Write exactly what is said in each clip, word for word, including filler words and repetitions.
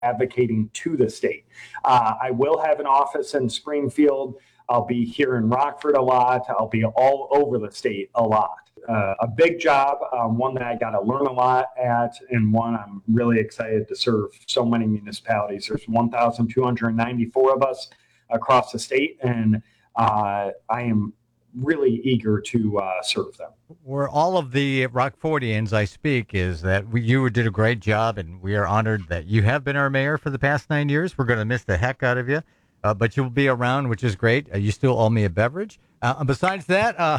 advocating to the state. Uh, I will have an office in Springfield. I'll be here in Rockford a lot. I'll be all over the state a lot. Uh, a big job, um, one that I got to learn a lot at, and one I'm really excited to serve so many municipalities. There's one thousand two hundred ninety-four of us across the state, and uh, I am really eager to uh, serve them. Where all of the Rockfordians I speak is that we, you did a great job, and we are honored that you have been our mayor for the past nine years. We're going to miss the heck out of you, uh, but you'll be around, which is great. Uh, you still owe me a beverage. Uh, besides that, uh,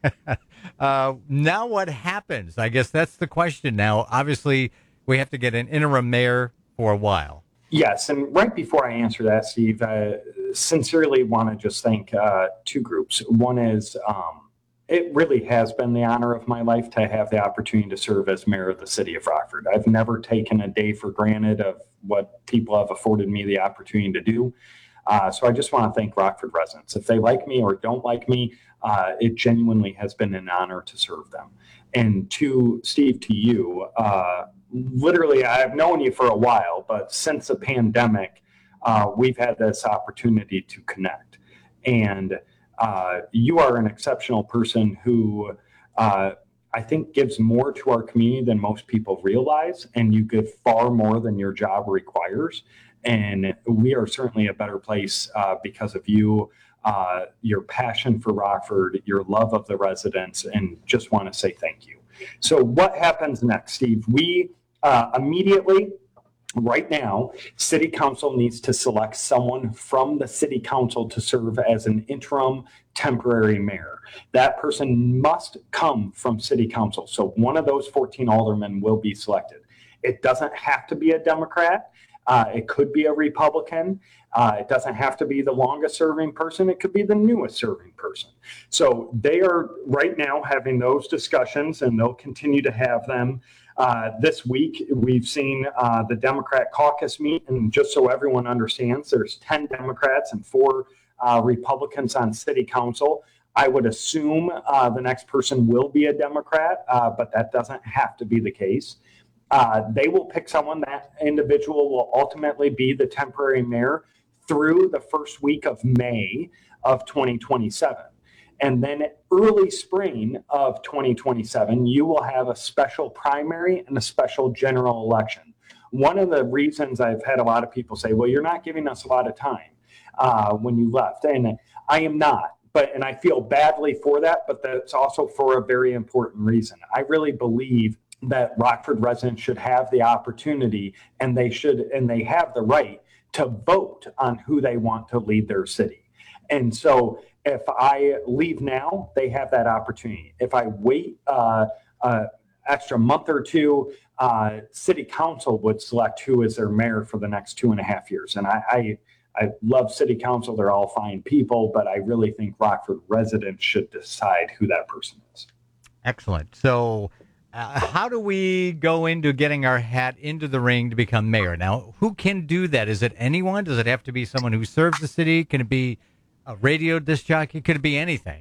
uh, now what happens? I guess that's the question now. Obviously, we have to get an interim mayor for a while. Yes, and right before I answer that, Steve, I sincerely want to just thank uh, two groups. One is um, it really has been the honor of my life to have the opportunity to serve as mayor of the city of Rockford. I've never taken a day for granted of what people have afforded me the opportunity to do. Uh, so I just want to thank Rockford residents. If they like me or don't like me, uh, it genuinely has been an honor to serve them. And to Steve, to you, uh, literally, I've known you for a while, but since the pandemic, uh, we've had this opportunity to connect. And uh, you are an exceptional person who uh, I think gives more to our community than most people realize, and you give far more than your job requires. And we are certainly a better place uh, because of you, uh, your passion for Rockford, your love of the residents, and just want to say thank you. So what happens next, Steve? We uh, immediately, right now, City Council needs to select someone from the City Council to serve as an interim temporary mayor. That person must come from City Council. So one of those fourteen aldermen will be selected. It doesn't have to be a Democrat. Uh, it could be a Republican. Uh, it doesn't have to be the longest serving person. It could be the newest serving person. So they are right now having those discussions, and they'll continue to have them. Uh, this week, we've seen uh, the Democrat caucus meet, and just so everyone understands, there's ten Democrats and four uh, Republicans on City Council. I would assume uh, the next person will be a Democrat, uh, but that doesn't have to be the case. Uh, they will pick someone. That individual will ultimately be the temporary mayor through the first week of May of twenty twenty-seven. And then early spring of twenty twenty-seven, you will have a special primary and a special general election. One of the reasons I've had a lot of people say, well, you're not giving us a lot of time uh, when you left. And I am not. But, and I feel badly for that, but that's also for a very important reason. I really believe that Rockford residents should have the opportunity, and they should, and they have the right to vote on who they want to lead their city. And so if I leave now, they have that opportunity. If I wait uh, uh, extra month or two, uh, City Council would select who is their mayor for the next two and a half years. And I, I, I love City Council. They're all fine people, but I really think Rockford residents should decide who that person is. Excellent. So Uh, how do we go into getting our hat into the ring to become mayor? Now, who can do that? Is it anyone? Does it have to be someone who serves the city? Can it be a radio disc jockey? Could it be anything?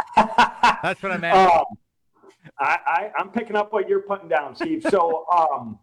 That's what I'm asking. Um, I, I, I'm picking up what you're putting down, Steve. So um,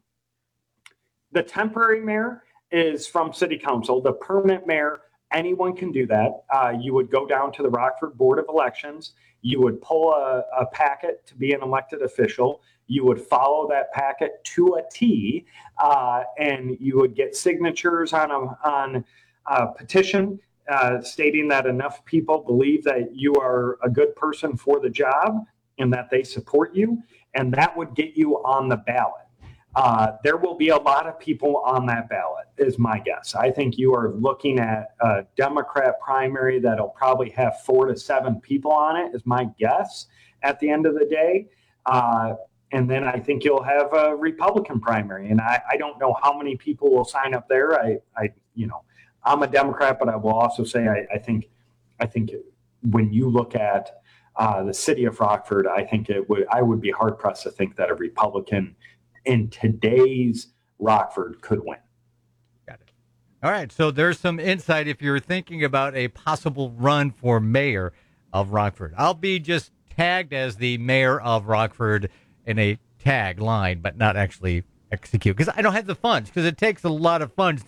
the temporary mayor is from City Council. The permanent mayor, anyone can do that. Uh, you would go down to the Rockford Board of Elections. You would pull a, a packet to be an elected official. You would follow that packet to a T, uh, and you would get signatures on a, on a petition uh, stating that enough people believe that you are a good person for the job and that they support you, and that would get you on the ballot. Uh, there will be a lot of people on that ballot, is my guess. I think you are looking at a Democrat primary that'll probably have four to seven people on it, is my guess at the end of the day. Uh, and then I think you'll have a Republican primary. And I, I don't know how many people will sign up there. I, I you know, I'm a Democrat, but I will also say I, I think I think when you look at uh, the city of Rockford, I think it would I would be hard pressed to think that a Republican in today's Rockford could win. Got it. All right. So there's some insight if you're thinking about a possible run for mayor of Rockford. I'll be just tagged as the mayor of Rockford in a tag line, but not actually execute because I don't have the funds because it takes a lot of funds